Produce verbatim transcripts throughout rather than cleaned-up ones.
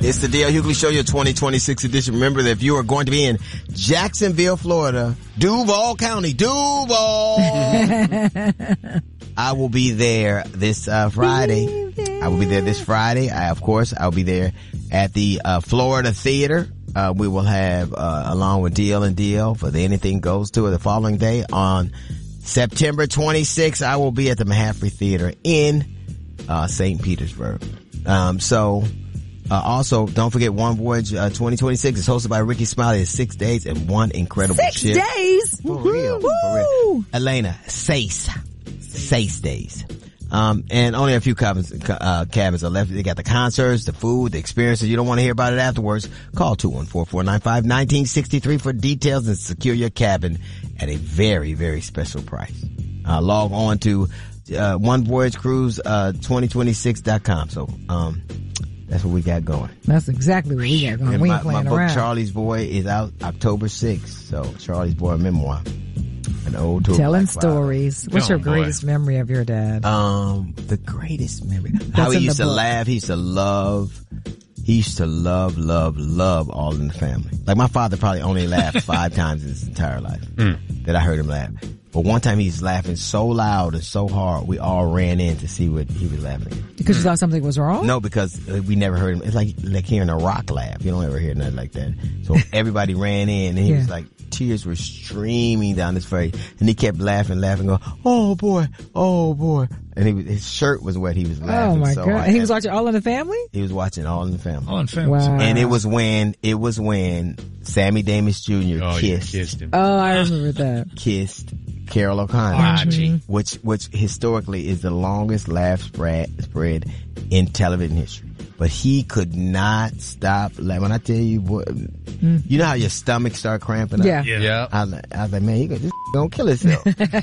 It's the D L Hughley Show, your twenty twenty-six edition. Remember that if you are going to be in Jacksonville, Florida, Duval County, Duval, I will be there this uh, Friday. There. I will be there this Friday. I, of course, I'll be there at the uh, Florida Theater. Uh, we will have, uh, along with D L and D L for the Anything Goes Tour the following day on September twenty-sixth. I will be at the Mahaffey Theater in uh, Saint Petersburg. Um, so, uh, also, don't forget One Voyage uh, twenty twenty-six is hosted by Ricky Smiley. It's six days and one incredible six ship. Six days? For real. For real. Elena, Sace. Sace days. Um, and only a few cabins, uh, cabins are left. They got the concerts, the food, the experiences. You don't want to hear about it afterwards. Call two one four, four nine five, one nine six three for details and secure your cabin at a very, very special price. Uh, log on to, uh, one voyage cruise, uh, twenty twenty-six dot com. So, um, that's what we got going. That's exactly what we got going. And we my, ain't playing my book, around. Charlie's Boy, is out October sixth. So, Charlie's Boy memoir. An old tour. Telling stories. What's oh, your greatest boy. memory of your dad? Um, the greatest memory. That's How he in the used to book. laugh. He used to love. He used to love, love, love All in the Family. Like my father probably only laughed five times in his entire life Mm. that I heard him laugh. But one time he's laughing so loud and so hard, we all ran in to see what he was laughing at. Because you thought something was wrong? No, because uh, we never heard him. It's like like hearing a rock laugh. You don't ever hear nothing like that. So everybody ran in, and he Yeah. was like, tears were streaming down his face, and he kept laughing, laughing, going, "Oh boy, oh boy!" And he was, his shirt was wet. He was laughing. Oh my so God. hard. And he was watching All in the Family? He was watching All in the Family. All in Family. Wow. And it was when it was when Sammy Davis Junior Oh, you kissed kissed him. Oh, I remember that. kissed Carol O'Connor, Archie. which which historically is the longest laugh spread spread in television history. But he could not stop. Like when I tell you, boy, Mm. you know how your stomach start cramping up. Yeah. Yeah. yeah. I was, like, I was like, man, he gonna, this gonna kill himself.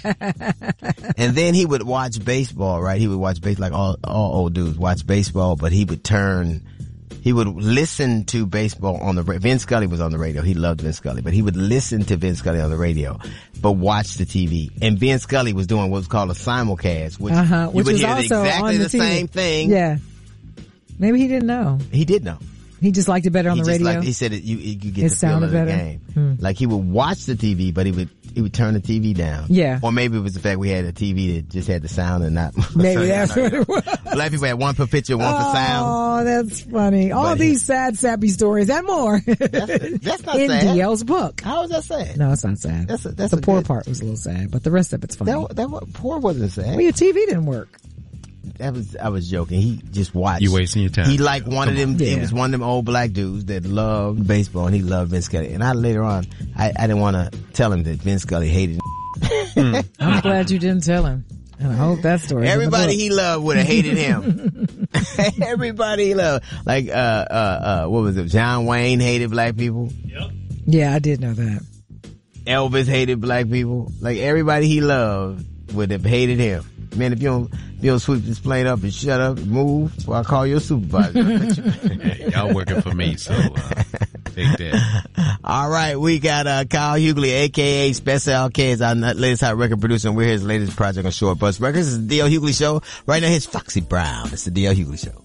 And then he would watch baseball, right? He would watch baseball, like all all old dudes watch baseball, but he would turn. He would listen to baseball on the radio. Vin Scully was on the radio. He loved Vin Scully, but he would listen to Vin Scully on the radio, but watch the T V. And Vin Scully was doing what was called a simulcast, which, Uh-huh. you Which would was hear also exactly on the, the T V. same thing. Yeah. Maybe he didn't know. He did know. He just liked it better on he the just radio. Liked, he said it, you, you get It the feel sounded of the better? game. Hmm. Like he would watch the T V, but he would he would turn the T V down. Yeah. Or maybe it was the fact we had a T V that just had the sound and not. Maybe that's what it was. Black people had one for picture, one for sound. Oh, that's funny. All But these sad, sappy stories and more. That's, that's not in sad. D L's book. How is that sad? No, it's not sad. That's a- that's the a poor good- part was a little sad, but the rest of it's funny. That that was, poor wasn't sad. Well, your T V didn't work. That was I was joking. He just watched. You wasting your time. He like one of them. on. It Yeah. was one of them old black dudes that loved baseball, and he loved Vin Scully. And I later on, I, I didn't want to tell him that Vin Scully hated. I'm glad you didn't tell him. And I hope that story. Everybody he loved would have hated him. Everybody he loved, like uh uh uh, what was it? John Wayne hated black people. Yeah, I did know that. Elvis hated black people. Like everybody he loved would have hated him. Man, if you don't, if you don't sweep this plane up and shut up and move, well, I'll call your supervisor. Hey, y'all working for me, so uh, take that. All right, we got uh, Kyle Hughley, aka Special K, is our latest hot record producer, and we're his latest project on Short Bus Records. It's the D L Hughley Show. Right now, here's Foxy Brown. It's the D L Hughley Show.